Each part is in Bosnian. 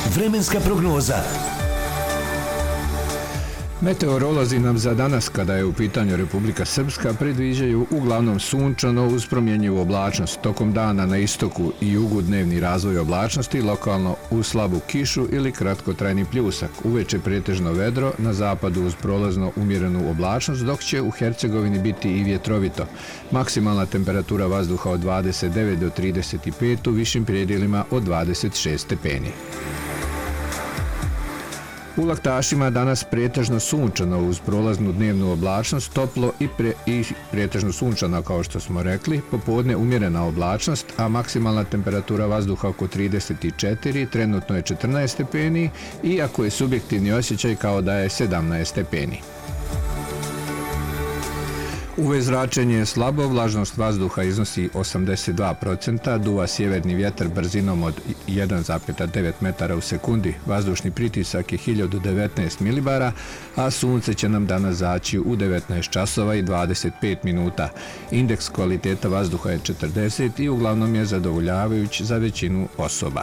Vremenska prognoza. Meteorolozi nam za danas, kada je u pitanju Republika Srpska, predviđaju uglavnom sunčano uz promjenjivu oblačnost. Tokom dana na istoku i jugu dnevni razvoj oblačnosti, lokalno uz slabu kišu ili kratkotrajni pljusak. Uveče pretežno vedro, na zapadu uz prolazno umjerenu oblačnost, dok će u Hercegovini biti i vjetrovito. Maksimalna temperatura vazduha od 29 do 35, u višim predjelima od 26 stepeni. U Laktašima danas pretežno sunčano uz prolaznu dnevnu oblačnost, toplo i pretežno sunčano kao što smo rekli, popodne umjerena oblačnost, a maksimalna temperatura vazduha oko 34, trenutno je 14 stepeni, iako je subjektivni osjećaj kao da je 17 stepeni. UV zračenje je slabo, vlažnost vazduha iznosi 82%, duva sjeverni vjetar brzinom od 1,9 metara u sekundi, vazdušni pritisak je 1019 milibara, a sunce će nam danas zaći u 19 časova i 25 minuta. Indeks kvaliteta vazduha je 40 i uglavnom je zadovoljavajući za većinu osoba.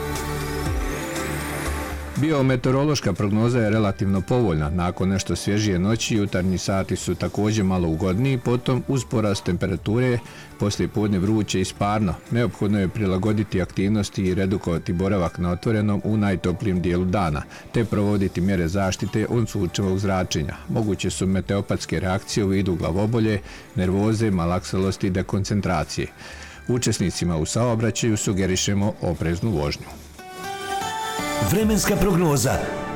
Biometeorološka prognoza je relativno povoljna. Nakon nešto svježije noći, jutarnji sati su također malo ugodniji, potom uz porast temperature poslije podne vruće i sparno. Neophodno je prilagoditi aktivnosti i redukovati boravak na otvorenom u najtoplijem dijelu dana, te provoditi mjere zaštite od sunčevog zračenja. Moguće su meteopatske reakcije u vidu glavobolje, nervoze, malaksalosti i dekoncentracije. Učesnicima u saobraćaju sugerišemo opreznu vožnju. Vremenska prognoza.